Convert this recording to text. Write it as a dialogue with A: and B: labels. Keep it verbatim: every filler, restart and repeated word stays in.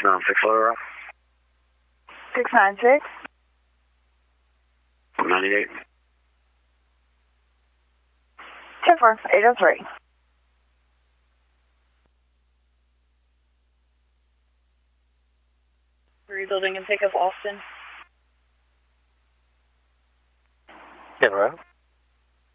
A: nine six Florida.
B: six nine six.
A: ninety-eight.
B: ten four eight oh three.
C: Rebuilding and pickup Austin.
D: En route.